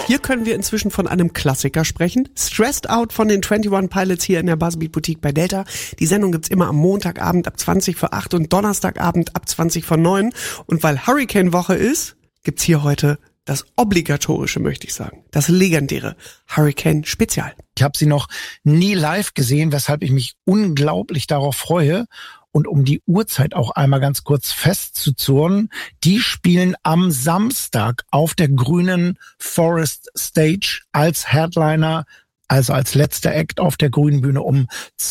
Hier können wir inzwischen von einem Klassiker sprechen. Stressed Out von den 21 Pilots hier in der Buzzbeat Boutique bei Delta. Die Sendung gibt's immer am Montagabend ab 20 vor 8 und Donnerstagabend ab 20 vor 9. Und weil Hurricane-Woche ist, gibt's hier heute das obligatorische, möchte ich sagen, das legendäre Hurricane-Spezial. Ich habe sie noch nie live gesehen, weshalb ich mich unglaublich darauf freue. Und um die Uhrzeit auch einmal ganz kurz festzuzurren, die spielen am Samstag auf der grünen Forest Stage als Headliner, also als letzter Act auf der grünen Bühne um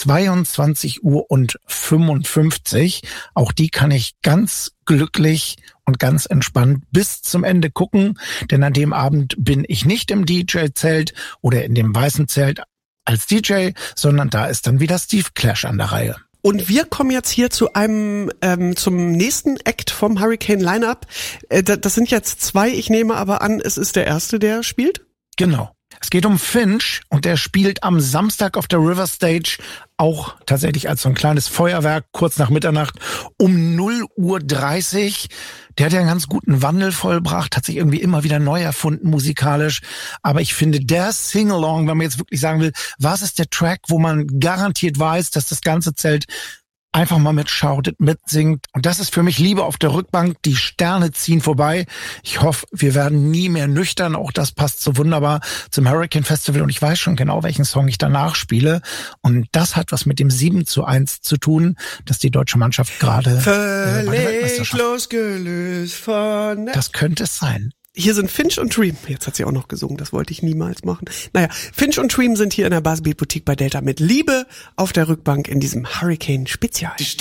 22:55 Uhr. Auch die kann ich ganz glücklich und ganz entspannt bis zum Ende gucken, denn an dem Abend bin ich nicht im DJ-Zelt oder in dem weißen Zelt als DJ, sondern da ist dann wieder Steve Clash an der Reihe. Und wir kommen jetzt hier zu einem zum nächsten Act vom Hurricane Lineup. Das sind jetzt zwei, ich nehme aber an, es ist der erste, der spielt? Genau. Es geht um Finch und der spielt am Samstag auf der River Stage auch tatsächlich als so ein kleines Feuerwerk kurz nach Mitternacht um 0:30 Uhr. Der hat ja einen ganz guten Wandel vollbracht, hat sich irgendwie immer wieder neu erfunden musikalisch. Aber ich finde, der Sing-Along, wenn man jetzt wirklich sagen will, was ist der Track, wo man garantiert weiß, dass das ganze Zelt einfach mal mitschautet, mitsingt. Und das ist für mich Liebe auf der Rückbank. Die Sterne ziehen vorbei. Ich hoffe, wir werden nie mehr nüchtern. Auch das passt so wunderbar zum Hurricane Festival. Und ich weiß schon genau, welchen Song ich danach spiele. Und das hat was mit dem 7:1 zu tun, dass die deutsche Mannschaft gerade völlig losgelöst von... Das könnte es sein. Hier sind Finch und Dream. Jetzt hat sie auch noch gesungen, das wollte ich niemals machen. Naja, Finch und Dream sind hier in der Buzzbeat Boutique bei Delta mit Liebe auf der Rückbank in diesem Hurricane-Spezial.